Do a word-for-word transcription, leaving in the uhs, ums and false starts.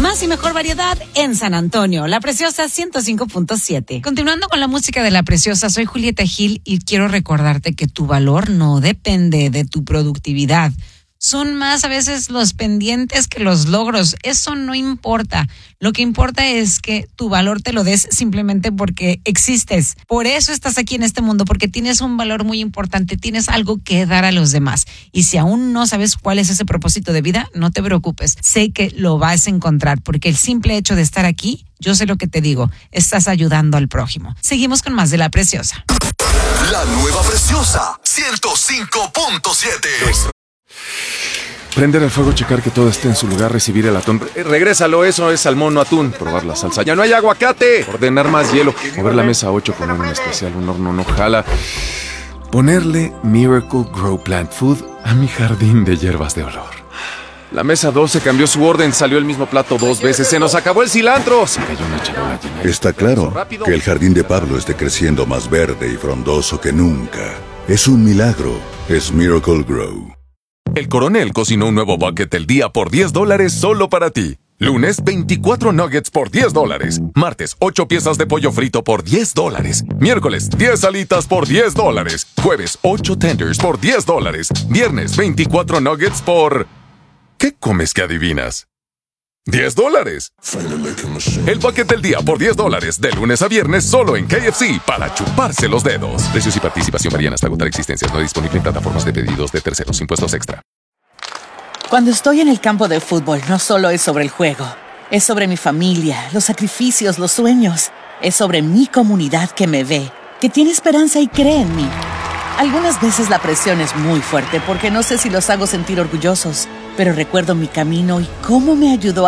Más y mejor variedad en San Antonio, La Preciosa ciento cinco punto siete. Continuando con la música de La Preciosa, soy Julieta Gil y quiero recordarte que tu valor no depende de tu productividad. Son más a veces los pendientes que los logros. Eso no importa. Lo que importa es que tu valor te lo des simplemente porque existes. Por eso estás aquí en este mundo, porque tienes un valor muy importante, tienes algo que dar a los demás. Y si aún no sabes cuál es ese propósito de vida, no te preocupes. Sé que lo vas a encontrar, porque el simple hecho de estar aquí, yo sé lo que te digo, estás ayudando al prójimo. Seguimos con más de La Preciosa. La nueva Preciosa ciento cinco punto siete. Prender el fuego, checar que todo esté en su lugar, recibir el atún. Eh, regrésalo, eso es salmón, no atún. Probar la salsa. ¡Ya no hay aguacate! Ordenar más hielo. Mover la mesa a ocho, poner un especial, un horno no jala. Ponerle Miracle Grow Plant Food a mi jardín de hierbas de olor. La mesa doce cambió su orden, salió el mismo plato dos veces. ¡Se nos acabó el cilantro! Se cayó una charola llena de... Está claro que el jardín de Pablo esté creciendo más verde y frondoso que nunca. Es un milagro. Es Miracle Grow. El Coronel cocinó un nuevo bucket del día por diez dólares solo para ti. Lunes, veinticuatro nuggets por diez dólares. Martes, ocho piezas de pollo frito por diez dólares. Miércoles, diez alitas por diez dólares. Jueves, ocho tenders por diez dólares. Viernes, veinticuatro nuggets por... ¿Qué comes que adivinas? diez dólares. El bucket del día por diez dólares, de lunes a viernes, solo en K F C, para chuparse los dedos. Precios y participación varían hasta agotar existencias. No disponible en plataformas de pedidos de terceros. Impuestos extra. Cuando estoy en el campo de fútbol, no solo es sobre el juego. Es sobre mi familia, los sacrificios, los sueños. Es sobre mi comunidad que me ve, que tiene esperanza y cree en mí. Algunas veces la presión es muy fuerte porque no sé si los hago sentir orgullosos, pero recuerdo mi camino y cómo me ayudó a